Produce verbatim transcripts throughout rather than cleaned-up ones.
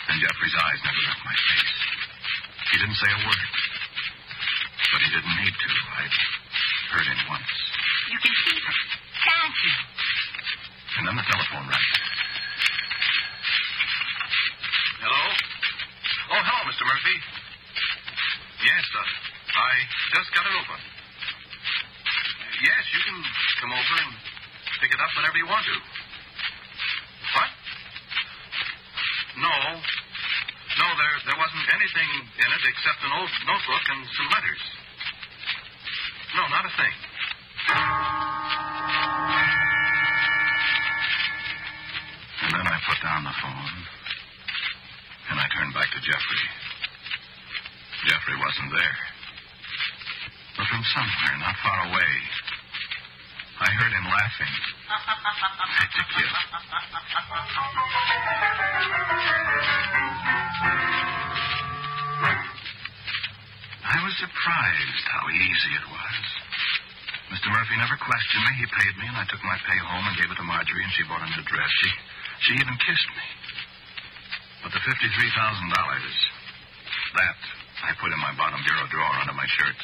And Jeffrey's eyes never left my face. He didn't say a word. But he didn't need to. I heard him once. You can keep her, can't you? And then the telephone rang. Hello? Oh, hello, Mister Murphy. Yes, uh, I just got it open. Yes, you can come over and pick it up whenever you want to. What? No. No, there there wasn't anything in it except an old notebook and some letters. No, not a thing. And then I put down the phone, and I turned back to Jeffrey. Jeffrey wasn't there. But from somewhere not far away, I heard him laughing. At the kid. I was surprised how easy it was. Mister Murphy never questioned me. He paid me, and I took my pay home and gave it to Marjorie, and she bought a new dress. She, she even kissed me. But the fifty-three thousand dollars, that I put in my bottom bureau drawer under my shirts.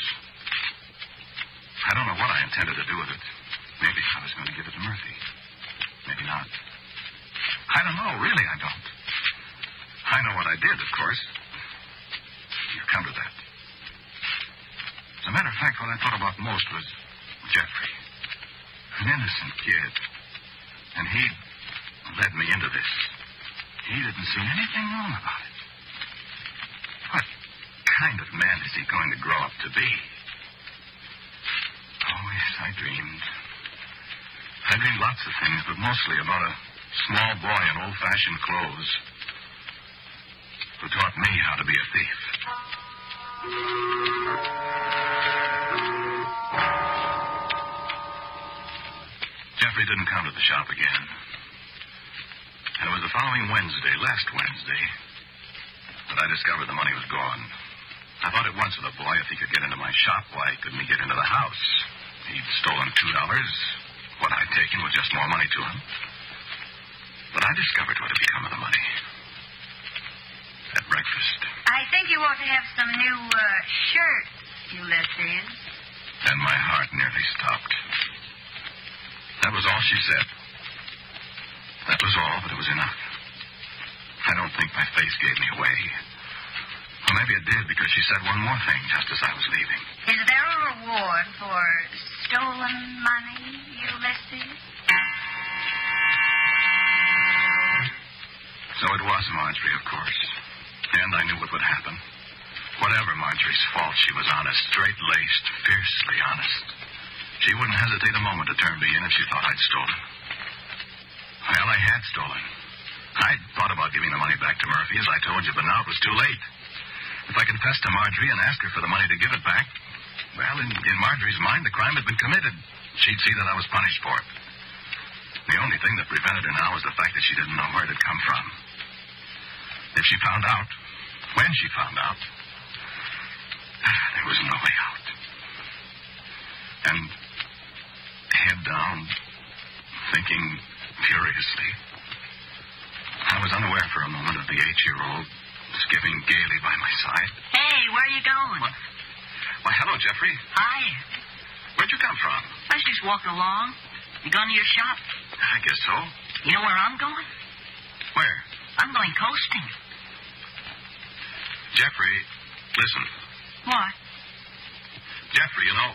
I don't know what I intended to do with it. Maybe I was going to give it to Murphy. Maybe not. I don't know. Really, I don't. I know what I did, of course. You've come to that. As a matter of fact, what I thought about most was Jeffrey. An innocent kid. And he led me into this. He didn't see anything wrong about it. What kind of man is he going to grow up to be? Oh, yes, I dreamed. I dreamed lots of things, but mostly about a small boy in old-fashioned clothes who taught me how to be a thief. Jeffrey didn't come to the shop again. And it was the following Wednesday, last Wednesday, that I discovered the money was gone. I thought at once of the boy, if he could get into my shop, why couldn't he get into the house? He'd stolen two dollars. What I'd taken was just more money to him. But I discovered what had become of the money. At breakfast. I think you ought to have some new uh, shirts, Ulysses. Then my heart nearly stopped. That was all she said. That was all, but it was enough. I don't think my face gave me away. Or maybe it did, because she said one more thing just as I was leaving. Is there a reward for stolen money, Ulysses? So it was Marjorie, of course. And I knew what would happen. Whatever Marjorie's fault, she was honest, straight-laced, fiercely honest. She wouldn't hesitate a moment to turn me in if she thought I'd stolen. Well, I had stolen. I'd thought about giving the money back to Murphy, as I told you, but now it was too late. If I confessed to Marjorie and asked her for the money to give it back, well, in, in Marjorie's mind, the crime had been committed. She'd see that I was punished for it. The only thing that prevented her now was the fact that she didn't know where it had come from. If she found out, when she found out, there was no way out. And head down, thinking furiously, I was unaware for a moment of the eight-year-old skipping gaily by my side. Hey, where are you going? What? Why, hello, Jeffrey. Hi. Where'd you come from? I was just walking along. You going to your shop? I guess so. You know where I'm going? Where? I'm going coasting. Jeffrey, listen. What? Jeffrey, you know,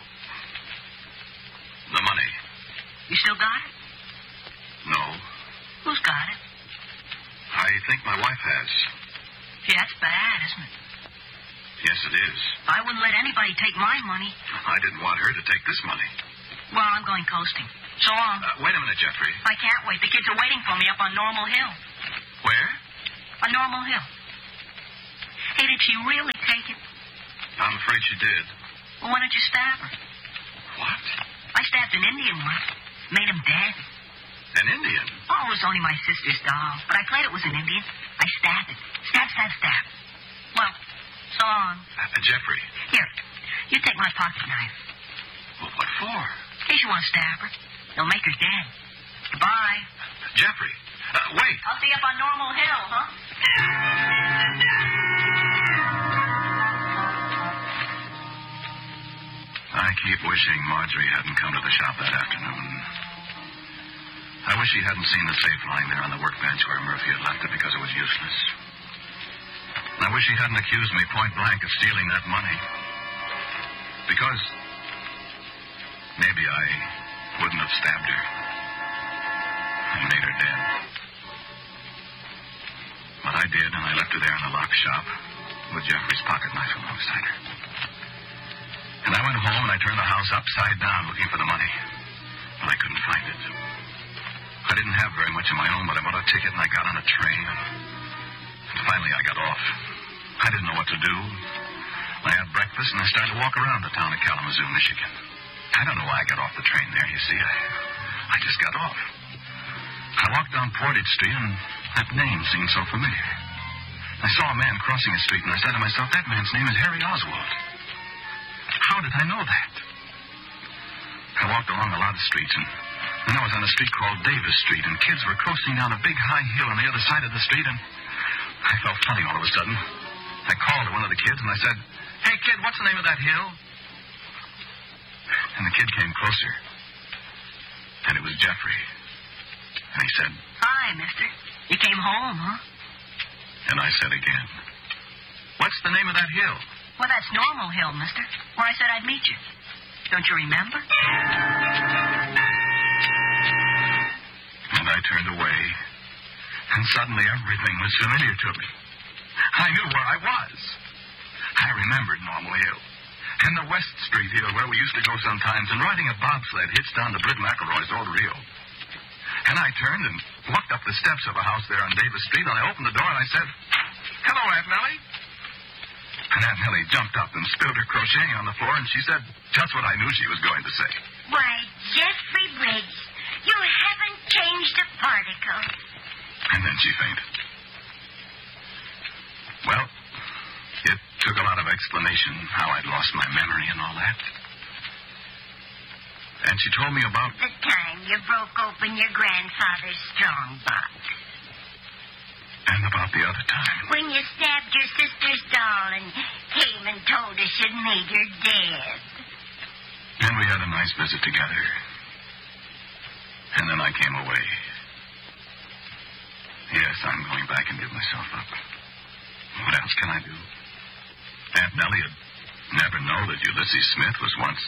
the money. You still got it? No. Who's got it? I think my wife has. Gee, that's bad, isn't it? Yes, it is. I wouldn't let anybody take my money. I didn't want her to take this money. Well, I'm going coasting. So long. Uh, wait a minute, Jeffrey. I can't wait. The kids are waiting for me up on Normal Hill. Where? On Normal Hill. Hey, did she really take it? I'm afraid she did. Well, why don't you stab her? What? I stabbed an Indian once. Made him dead. An Indian? Oh, it was only my sister's doll. But I played it was an Indian. I stabbed it. Stab, stab, stab. Well, so long. Uh, Jeffrey. Here, you take my pocket knife. Well, what for? In case you want to stab her. It'll make her dead. Goodbye. Jeffrey. Uh, wait. I'll see you up on Normal Hill, huh? keep wishing Marjorie hadn't come to the shop that afternoon. I wish she hadn't seen the safe lying there on the workbench where Murphy had left it because it was useless. And I wish she hadn't accused me point blank of stealing that money. Because maybe I wouldn't have stabbed her and made her dead. But I did, and I left her there in the lock shop with Jeffrey's pocket knife alongside her. And I went home and I turned the house upside down looking for the money. But I couldn't find it. I didn't have very much of my own, but I bought a ticket and I got on a train. And finally I got off. I didn't know what to do. I had breakfast and I started to walk around the town of Kalamazoo, Michigan. I don't know why I got off the train there, you see. I, I just got off. I walked down Portage Street and that name seemed so familiar. I saw a man crossing a street and I said to myself, that man's name is Harry Oswald. How did I know that? I walked along a lot of streets and then I was on a street called Davis Street and kids were coasting down a big high hill on the other side of the street and I felt funny all of a sudden. I called to one of the kids and I said, hey kid, what's the name of that hill? And the kid came closer. And it was Jeffrey. And he said, hi, mister. You came home, huh? And I said again, what's the name of that hill? Well, that's Normal Hill, mister, where I said I'd meet you. Don't you remember? And I turned away, and suddenly everything was familiar to me. I knew where I was. I remembered Normal Hill, and the West Street Hill where we used to go sometimes, and riding a bobsled hitched down to Britt McElroy's old reel. And I turned and walked up the steps of a house there on Davis Street, and I opened the door and I said, hello, Aunt Nellie. And Aunt Nellie jumped up and spilled her crocheting on the floor, and she said just what I knew she was going to say. Why, Jeffrey Briggs, you haven't changed a particle. And then she fainted. Well, it took a lot of explanation how I'd lost my memory and all that. And she told me about... the time you broke open your grandfather's strong box. And about the other time. When you stabbed your sister's doll and came and told us you'd made her dead. And we had a nice visit together. And then I came away. Yes, I'm going back and give myself up. What else can I do? Aunt Nellie would never know that Ulysses Smith was once...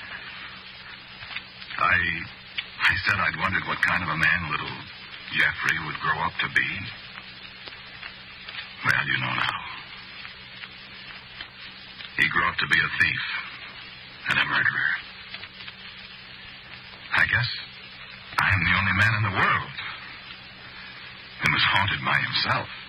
I... I said I'd wondered what kind of a man little Jeffrey would grow up to be. Well, you know now. He grew up to be a thief and a murderer. I guess I'm the only man in the world who was haunted by himself.